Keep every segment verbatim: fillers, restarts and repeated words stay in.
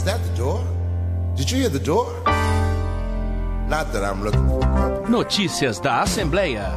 that the door? Did you hear the door? Not that I'm looking for. Notícias da Assembleia.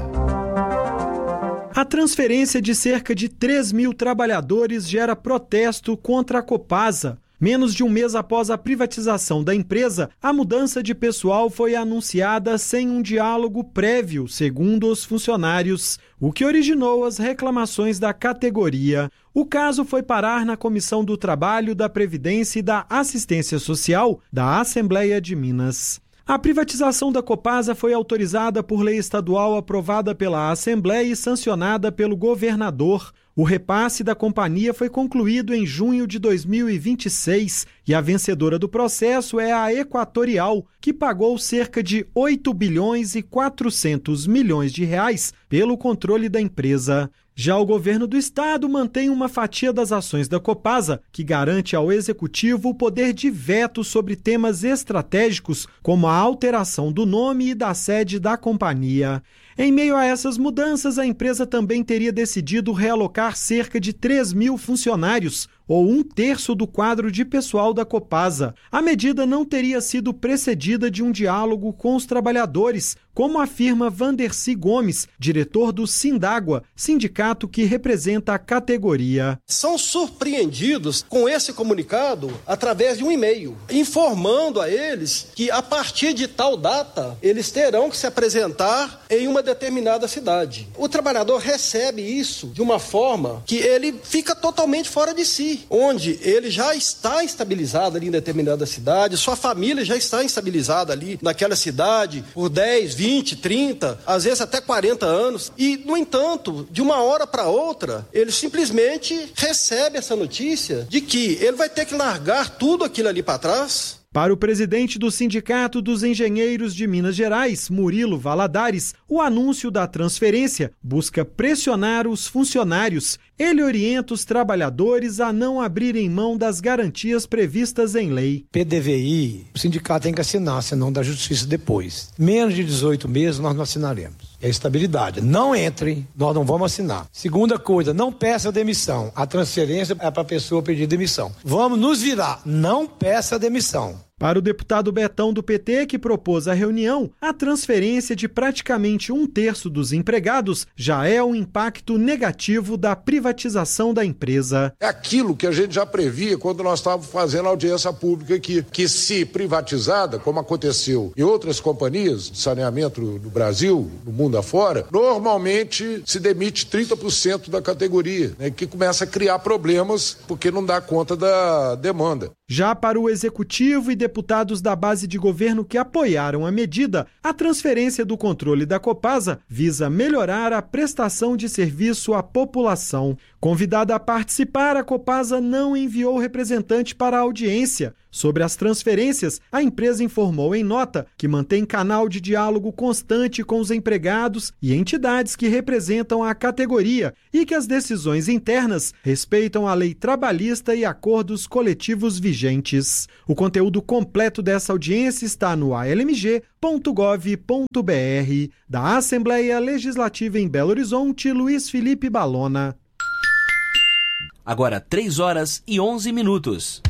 A transferência de cerca de três mil trabalhadores gera protesto contra a Copasa. Menos de um mês após a privatização da empresa, a mudança de pessoal foi anunciada sem um diálogo prévio, segundo os funcionários, o que originou as reclamações da categoria. O caso foi parar na Comissão do Trabalho, da Previdência e da Assistência Social da Assembleia de Minas. A privatização da Copasa foi autorizada por lei estadual aprovada pela Assembleia e sancionada pelo governador. O repasse da companhia foi concluído em junho de dois mil e vinte e seis e a vencedora do processo é a Equatorial, que pagou cerca de oito bilhões e quatrocentos milhões de reais pelo controle da empresa. Já o governo do estado mantém uma fatia das ações da Copasa, que garante ao executivo o poder de veto sobre temas estratégicos, como a alteração do nome e da sede da companhia. Em meio a essas mudanças, a empresa também teria decidido realocar cerca de três mil funcionários, ou um terço do quadro de pessoal da Copasa. A medida não teria sido precedida de um diálogo com os trabalhadores, como afirma Vandercy Gomes, diretor do Sindágua, sindicato que representa a categoria. São surpreendidos com esse comunicado através de um e-mail, informando a eles que a partir de tal data eles terão que se apresentar em uma determinada cidade. O trabalhador recebe isso de uma forma que ele fica totalmente fora de si, onde ele já está estabilizado ali em determinada cidade, sua família já está estabilizada ali naquela cidade por dez, vinte, trinta, às vezes até quarenta anos. E, no entanto, de uma hora para outra, ele simplesmente recebe essa notícia de que ele vai ter que largar tudo aquilo ali para trás. Para o presidente do Sindicato dos Engenheiros de Minas Gerais, Murilo Valadares, o anúncio da transferência busca pressionar os funcionários. Ele orienta os trabalhadores a não abrirem mão das garantias previstas em lei. P D V I, o sindicato tem que assinar, senão dá justiça depois. Menos de dezoito meses nós não assinaremos. É estabilidade. Não entre, nós não vamos assinar. Segunda coisa, não peça demissão. A transferência é para a pessoa pedir demissão. Vamos nos virar, não peça demissão. Para o deputado Betão do P T, que propôs a reunião, a transferência de praticamente um terço dos empregados já é um impacto negativo da privatização da empresa. É aquilo que a gente já previa quando nós estávamos fazendo a audiência pública aqui, que se privatizada, como aconteceu em outras companhias de saneamento no Brasil, no mundo afora, normalmente se demite trinta por cento da categoria, né, que começa a criar problemas porque não dá conta da demanda. Já para o executivo e deputados da base de governo que apoiaram a medida, a transferência do controle da Copasa visa melhorar a prestação de serviço à população. Convidada a participar, a Copasa não enviou representante para a audiência. Sobre as transferências, a empresa informou em nota que mantém canal de diálogo constante com os empregados e entidades que representam a categoria e que as decisões internas respeitam a lei trabalhista e acordos coletivos vigentes. O conteúdo completo dessa audiência está no a l m g ponto gov ponto b r. Da Assembleia Legislativa em Belo Horizonte, Luiz Felipe Balona. Agora três horas e onze minutos.